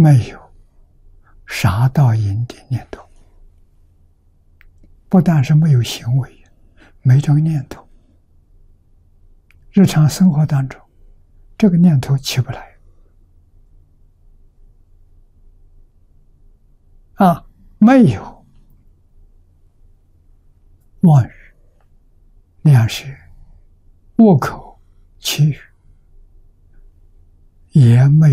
没有杀盗淫的念头，不但是没有行为，没这个念头，日常生活当中这个念头起不来啊，没有妄语、两舌、恶口、绮语，也没有